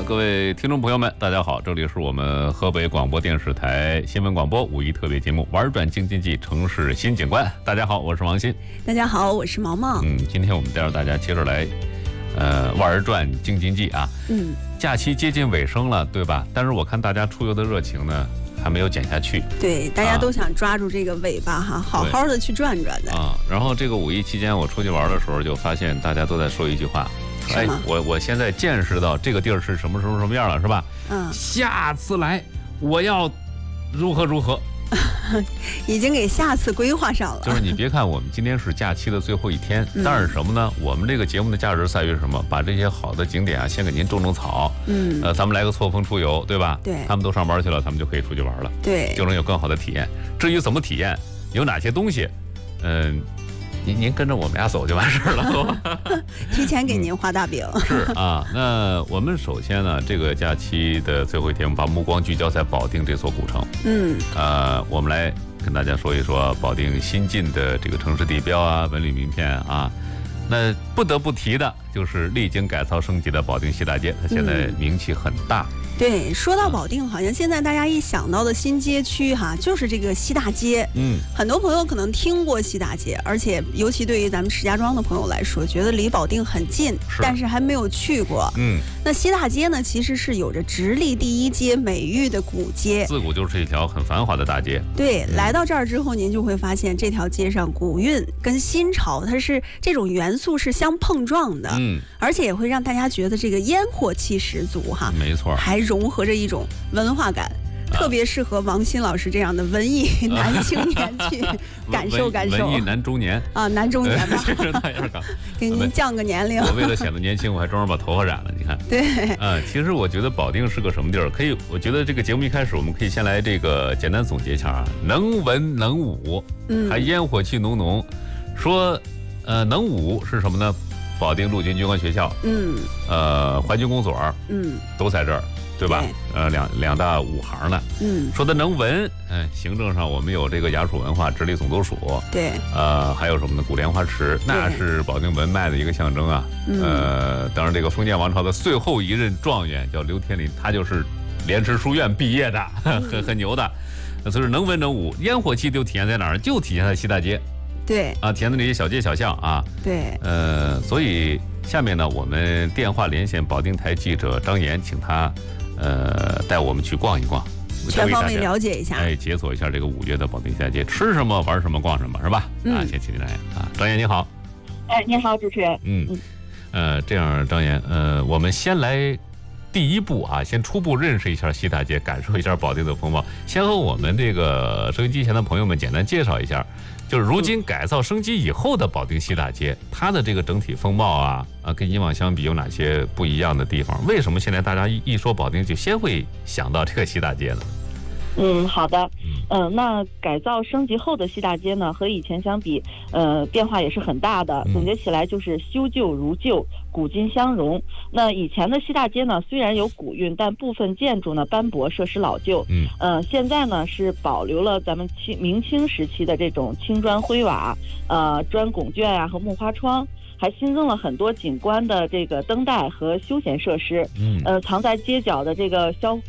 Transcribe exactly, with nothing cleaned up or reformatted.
各位听众朋友们，大家好，这里是我们河北广播电视台新闻广播五一特别节目《玩转京津冀城市新景观》。大家好，我是王鑫。 大家好，我是毛毛。 嗯，今天我们带着大家接着来，呃，玩转京津冀啊。嗯，假期接近尾声了，对吧？但是我看大家出游的热情呢，还没有减下去。 对，大家都想抓住这个尾巴哈，啊、好好的去转转的啊。然后这个五一期间，我出去玩的时候，就发现大家都在说一句话。哎，我我现在见识到这个地儿是什么时候什么样了，是吧？嗯，下次来我要如何如何， 已经给下次规划上了。 就是你别看我们今天是假期的最后一天，嗯、但是什么呢？我们这个节目的价值在于什么？把这些好的景点啊，先给您种种草。嗯，呃，咱们来个错峰出游，对吧？ 对， 他们都上班去了，咱们就可以出去玩了。 对， 就能有更好的体验。至于怎么体验，有哪些东西，嗯、呃。您您跟着我们俩走就完事儿了， 提前给您画大饼。 嗯、是啊，那我们首先呢，这个假期的最后一天，我们把目光聚焦在保定这座古城。嗯，呃，我们来跟大家说一说保定新进的这个城市地标啊、文旅名片啊。那不得不提的就是历经改造升级的保定西大街，它现在名气很大。嗯对，说到保定，好像现在大家一想到的新街区哈，就是这个西大街。嗯，很多朋友可能听过西大街，而且尤其对于咱们石家庄的朋友来说，觉得离保定很近，但是还没有去过。嗯，那西大街呢，其实是有着直隶第一街美誉的古街， 自古就是一条很繁华的大街。 对，嗯、来到这儿之后，您就会发现这条街上古韵跟新潮，它是这种元素是相碰撞的。嗯，而且也会让大家觉得这个烟火气十足哈。 没错， 还融合着一种文化感，啊、特别适合王鑫老师这样的文艺男青年去感受感受。 文艺男中年啊，男中年吧， 就是那样的。 给您降个年龄。 我为了显得年轻，我还专门把头发染了。你看， 对， 啊，其实我觉得保定是个什么地儿？可以，我觉得这个节目一开始，我们可以先来这个简单总结一下啊，能文能武，嗯，还烟火气浓浓。说，呃，能武是什么呢？保定陆军军官学校，嗯，呃，淮军公所，嗯，都在这儿，对吧？对呃，两两大武行呢，嗯，说的能文，嗯、呃，行政上我们有这个雅蜀文化直隶总督署， 对， 呃，还有什么呢？古莲花池，那是保定文脉的一个象征啊。呃，当然，这个封建王朝的最后一任状元叫刘天林，他就是莲池书院毕业的，很很牛的。那所以能文能武，烟火气就体现在哪儿？就体现在西大街。 对啊，体现在这些小街小巷啊。 对， 呃，所以下面呢，我们电话连线保定台记者张岩，请他呃带我们去逛一逛， 全方位了解一下， 哎，解锁一下这个五月的保定西大街，吃什么玩什么逛什么，是吧？嗯、啊，先请您来啊，张岩你好。 哎，你好，主持人。 嗯，呃，这样，张岩，呃，我们先来。第一步啊，先初步认识一下西大街，感受一下保定的风貌。先和我们这个收音机前的朋友们简单介绍一下，就是如今改造升级以后的保定西大街，它的这个整体风貌啊啊，跟以往相比有哪些不一样的地方？为什么现在大家一一说保定就先会想到这个西大街呢？ 嗯，好的，嗯、呃，那改造升级后的西大街呢，和以前相比，呃，变化也是很大的。总结起来就是修旧如旧，古今相融。那以前的西大街呢，虽然有古韵，但部分建筑呢斑驳，设施老旧。嗯，呃，现在呢是保留了咱们清明清时期的这种青砖灰瓦，呃，砖拱券啊和木花窗。还新增了很多景观的这个灯带和休闲设施，嗯，呃，藏在街角的这个消防。